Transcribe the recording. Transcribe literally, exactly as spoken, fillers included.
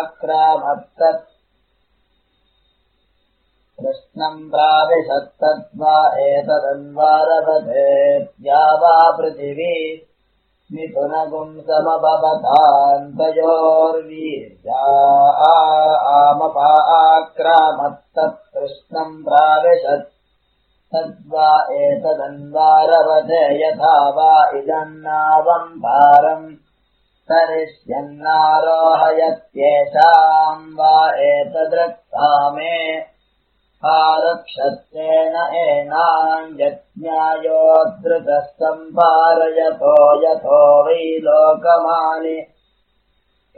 आक्रामत्तत् कृष्णम् प्राविशत्तद्वा एतदन्वारभते या वा पृथिवी मिथुनगुम् समभवतान्तयोर्वीर्या आमपा आक्रामत्तत् कृष्णम् प्राविशत् तद्वा एतदन्वारभते यथा वा इदन्नावम् भारम् तरिष्यन्नारोहयत्येषाम् वा एतद्रक्तामे आरक्षत्तेन एनाम् यज्ञायोद्धृतः सम्पारयतो यथो वै लोकमानि